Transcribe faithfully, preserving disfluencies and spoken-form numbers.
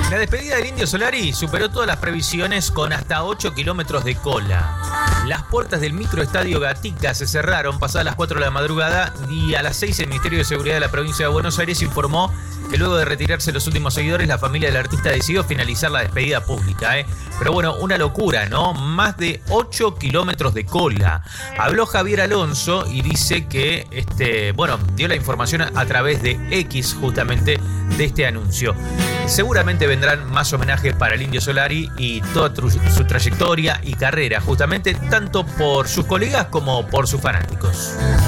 La despedida del Indio Solari superó todas las previsiones con hasta ocho kilómetros de cola. Las puertas del microestadio Gatica se cerraron pasadas las cuatro de la madrugada y a las seis el Ministerio de Seguridad de la provincia de Buenos Aires informó que luego de retirarse los últimos seguidores, la familia del artista decidió finalizar la despedida pública. ¿eh? Pero bueno, una locura, ¿no? Más de ocho kilómetros de cola. Habló Javier Alonso y dice que, este, bueno, dio la información a través de X justamente de este anuncio. Seguramente vendrán más homenajes para el Indio Solari y toda su trayectoria y carrera, justamente tanto por sus colegas como por sus fanáticos.